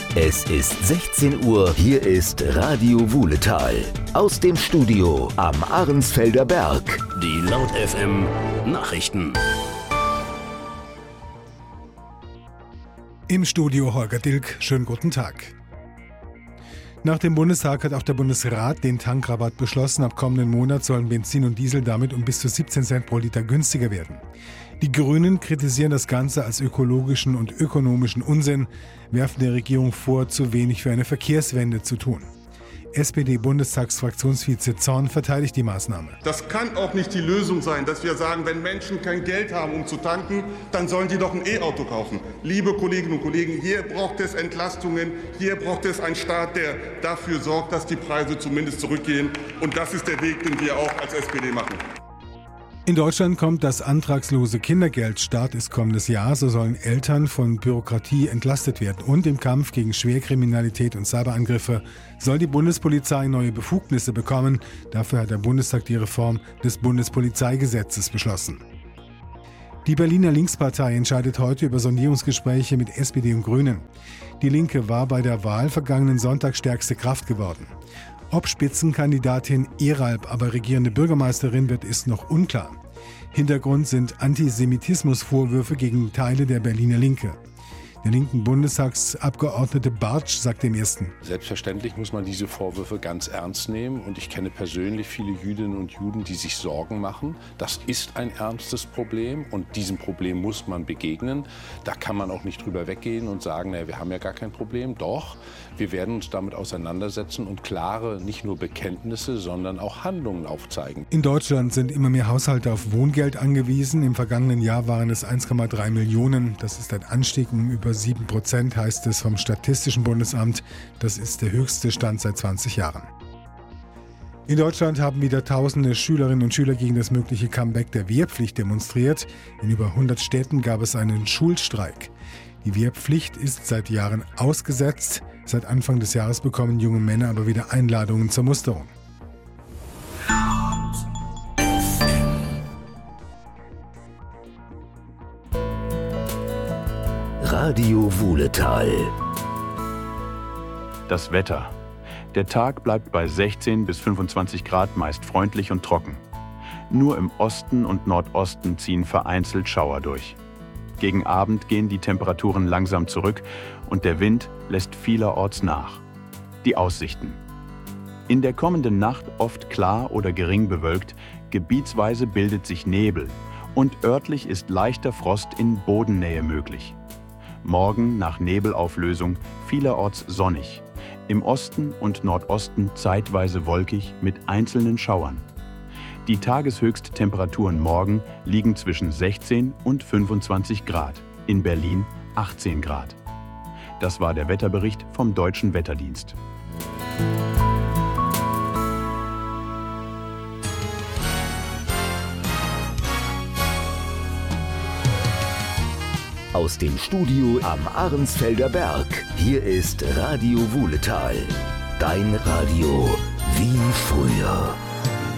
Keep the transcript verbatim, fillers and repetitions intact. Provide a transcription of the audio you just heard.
Es ist sechzehn Uhr, hier ist Radio Wuhletal. Aus dem Studio am Ahrensfelder Berg. Die Laut F M Nachrichten. Im Studio Holger Dilk, schönen guten Tag. Nach dem Bundestag hat auch der Bundesrat den Tankrabatt beschlossen. Ab kommenden Monat sollen Benzin und Diesel damit um bis zu siebzehn Cent pro Liter günstiger werden. Die Grünen kritisieren das Ganze als ökologischen und ökonomischen Unsinn, werfen der Regierung vor, zu wenig für eine Verkehrswende zu tun. S P D-Bundestagsfraktionsvize Zorn verteidigt die Maßnahme. Das kann auch nicht die Lösung sein, dass wir sagen, wenn Menschen kein Geld haben, um zu tanken, dann sollen die doch ein E-Auto kaufen. Liebe Kolleginnen und Kollegen, hier braucht es Entlastungen, hier braucht es einen Staat, der dafür sorgt, dass die Preise zumindest zurückgehen. Und das ist der Weg, den wir auch als S P D machen. In Deutschland kommt das antragslose Kindergeld. Start ist kommendes Jahr. So sollen Eltern von Bürokratie entlastet werden. Und im Kampf gegen Schwerkriminalität und Cyberangriffe soll die Bundespolizei neue Befugnisse bekommen. Dafür hat der Bundestag die Reform des Bundespolizeigesetzes beschlossen. Die Berliner Linkspartei entscheidet heute über Sondierungsgespräche mit S P D und Grünen. Die Linke war bei der Wahl vergangenen Sonntag stärkste Kraft geworden. Ob Spitzenkandidatin Eralb aber regierende Bürgermeisterin wird, ist noch unklar. Hintergrund sind Antisemitismusvorwürfe gegen Teile der Berliner Linke. Der linken Bundestagsabgeordnete Bartsch sagt dem Ersten: Selbstverständlich muss man diese Vorwürfe ganz ernst nehmen. Und ich kenne persönlich viele Jüdinnen und Juden, die sich Sorgen machen. Das ist ein ernstes Problem und diesem Problem muss man begegnen. Da kann man auch nicht drüber weggehen und sagen, naja, wir haben ja gar kein Problem. Doch, wir werden uns damit auseinandersetzen und klare, nicht nur Bekenntnisse, sondern auch Handlungen aufzeigen. In Deutschland sind immer mehr Haushalte auf Wohngeld angewiesen. Im vergangenen Jahr waren es eins Komma drei Millionen. Das ist ein Anstieg um über sieben Prozent, heißt es vom Statistischen Bundesamt. Das ist der höchste Stand seit zwanzig Jahren. In Deutschland haben wieder tausende Schülerinnen und Schüler gegen das mögliche Comeback der Wehrpflicht demonstriert. In über hundert Städten gab es einen Schulstreik. Die Wehrpflicht ist seit Jahren ausgesetzt. Seit Anfang des Jahres bekommen junge Männer aber wieder Einladungen zur Musterung. Radio Wuhletal. Das Wetter. Der Tag bleibt bei sechzehn bis fünfundzwanzig Grad, meist freundlich und trocken. Nur im Osten und Nordosten ziehen vereinzelt Schauer durch. Gegen Abend gehen die Temperaturen langsam zurück und der Wind lässt vielerorts nach. Die Aussichten. In der kommenden Nacht oft klar oder gering bewölkt, gebietsweise bildet sich Nebel und örtlich ist leichter Frost in Bodennähe möglich. Morgen nach Nebelauflösung vielerorts sonnig. Im Osten und Nordosten zeitweise wolkig mit einzelnen Schauern. Die Tageshöchsttemperaturen morgen liegen zwischen sechzehn und fünfundzwanzig Grad. In Berlin achtzehn Grad. Das war der Wetterbericht vom Deutschen Wetterdienst. Aus dem Studio am Ahrensfelder Berg. Hier ist Radio Wuhletal. Dein Radio wie früher.